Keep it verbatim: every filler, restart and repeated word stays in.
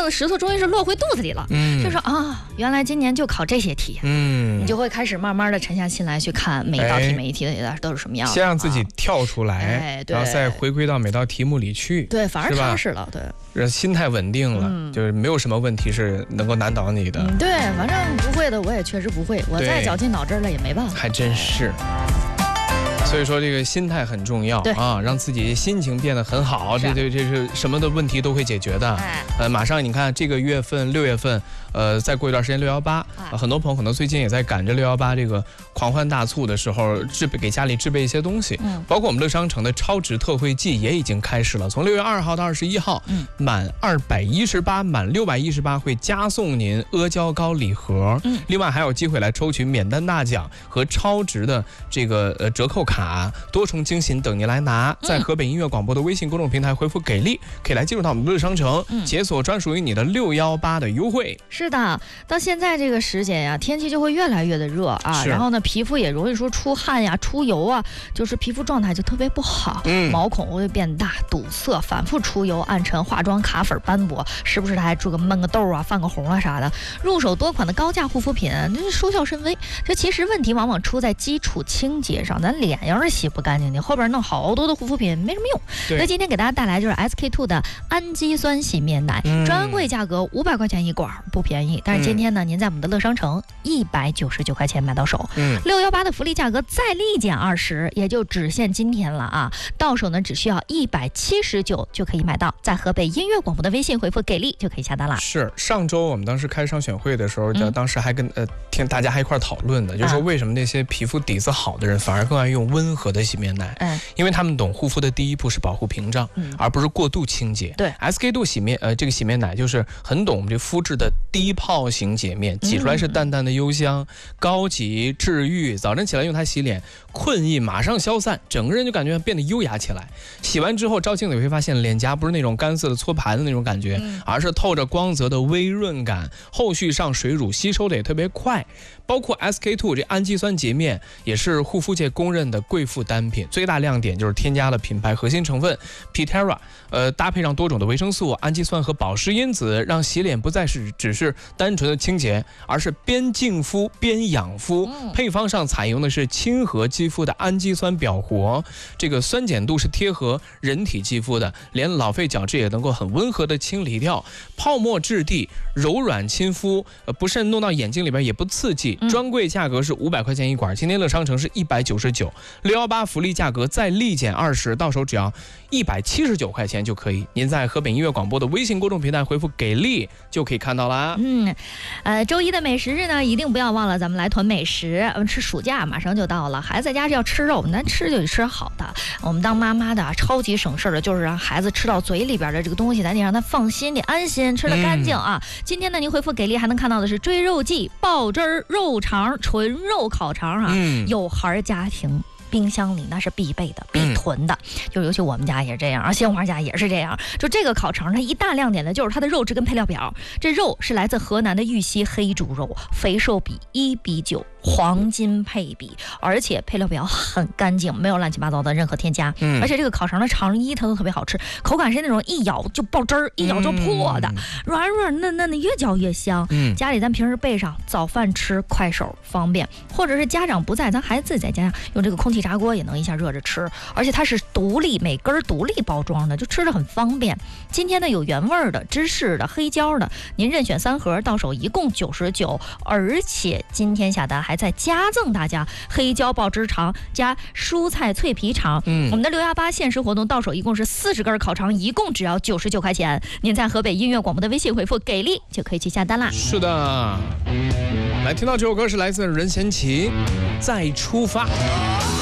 的石头终于是落回肚子里了。嗯，就说啊，原来今年就考这些题。嗯，你就会开始慢慢的沉下心来去看每一道题，每一题的都是什么样的。 先让自己跳出来，哎，然后再回归到每道题目里去。 对，反而踏实了。对， 让心态稳定了，嗯、就是没有什么问题是能够难倒你的。 嗯、对，反正不会的我也确实不会，我再绞尽脑汁了也没办法。 还真是。所以说这个心态很重要啊，让自己心情变得很好，这这这是什么的问题都会解决的。哎、呃，马上你看这个月份六月份，呃，再过一段时间六幺八，很多朋友可能最近也在赶着六幺八这个狂欢大促的时候，制备给家里制备一些东西，嗯，包括我们乐商城的超值特惠季也已经开始了，从六月二号到二十一号，嗯，满二百一十八，满六百一十八会加送您阿胶糕礼盒，嗯，另外还有机会来抽取免单大奖和超值的这个呃折扣卡。多重惊喜等您来拿，在河北音乐广播的微信公众平台回复给力，可以来进入到我们乐商城，嗯、解锁专属于你的六幺八的优惠。 是的，到现在这个时节呀，天气就会越来越的热啊，然后呢，皮肤也容易说出汗呀、出油啊，就是皮肤状态就特别不好，嗯、毛孔会变大、堵塞、反复出油、暗沉、化妆卡粉、斑驳，时不时的还出个闷个痘啊、泛个红啊啥的。入手多款的高价护肤品，这是收效甚微。这其实问题往往出在基础清洁上，咱脸要是洗不干净，你后边弄好多的护肤品没什么用。所以今天给大家带来就是 S K two 的氨基酸洗面奶，嗯、专柜价格五百块钱一管，不便宜。但是今天呢，嗯、您在我们的乐商城一百九十九块钱买到手，六幺八的福利价格再立减二十，也就只限今天了啊！到手呢只需要一百七十九就可以买到，在河北音乐广播的微信回复给力就可以下单了。 是上周我们当时开商选会的时候，嗯、当时还跟呃听大家还一块讨论的，就是说为什么那些皮肤底子好的人反而更爱用温和的洗面奶，嗯、因为他们懂护肤的第一步是保护屏障，嗯、而不是过度清洁。 对 ，S K two 洗面呃这个洗面奶就是很懂我们这肤质的低泡型洁面，挤出来是淡淡的幽香，嗯、高级治愈。早晨起来用它洗脸，困意马上消散，整个人就感觉变得优雅起来。洗完之后照镜子也会发现脸颊不是那种干涩的搓盘的那种感觉，嗯、而是透着光泽的微润感。后续上水乳吸收的也特别快。包括 S K two 这氨基酸洁面也是护肤界公认的贵妇单品，最大亮点就是添加了品牌核心成分 Pitera， 呃，搭配上多种的维生素、氨基酸和保湿因子，让洗脸不再是只是单纯的清洁，而是边净肤边养肤。嗯、配方上采用的是亲和肌肤的氨基酸表活，这个酸碱度是贴合人体肌肤的，连老废角质也能够很温和的清理掉，泡沫质地柔软亲肤，呃，不慎弄到眼睛里边也不刺激。专柜价格是五百块钱一管，今天乐商城是一百九十九，六幺八福利价格再立减二十，到手只要一百七十九块钱就可以。您在河北音乐广播的微信公众平台回复给力就可以看到啦。 嗯，呃，周一的美食日呢，一定不要忘了咱们来囤美食。我们吃暑假马上就到了，孩子在家是要吃肉，咱吃就得吃好的。我们当妈妈的超级省事的，就是让孩子吃到嘴里边的这个东西，咱得让他放心，得安心，吃得干净啊。嗯、今天呢，您回复给力还能看到的是追肉季、爆汁儿肉肠、纯肉烤肠啊，嗯、有孩家庭冰箱里那是必备的、必囤的，嗯、就尤其我们家也是这样，而鲜花家也是这样。就这个烤肠，它一大亮点的就是它的肉质跟配料表。这肉是来自河南的玉溪黑猪肉，肥瘦比一比九，黄金配比，而且配料表很干净，没有乱七八糟的任何添加。嗯、而且这个烤肠的肠衣它都特别好吃，口感是那种一咬就爆汁儿，一咬就破的，嗯、软软嫩嫩的，越嚼越香。嗯、家里咱平时备上，早饭吃快手方便，或者是家长不在，咱孩子自己在家用这个空气炸锅也能一下热着吃，而且它是独立每根独立包装的，就吃着很方便。今天呢有原味的、芝士的、黑椒的，您任选三盒，到手一共九十九，而且今天下单还在加赠大家黑椒爆汁肠加蔬菜脆皮肠。嗯，我们的六幺八限时活动到手一共是四十根烤肠，一共只要九十九块钱。您在河北音乐广播的微信回复给力就可以去下单啦。 是的，来听到这首歌是来自任贤齐，再出发。